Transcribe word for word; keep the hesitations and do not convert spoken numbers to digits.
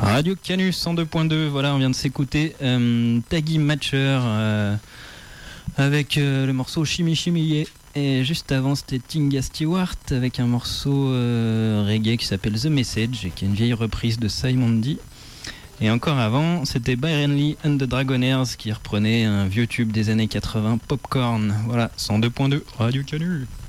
Radio Canus cent deux point deux, voilà, on vient de s'écouter euh, Taggy Matcher euh, avec euh, le morceau Chimie Chimie. Et juste avant, c'était Tinga Stewart avec un morceau euh, reggae qui s'appelle The Message et qui est une vieille reprise de Simon D. Et encore avant, c'était Byron Lee and the Dragonaires qui reprenait un vieux tube des années quatre-vingts, Popcorn. Voilà, cent deux point deux, Radio Canus.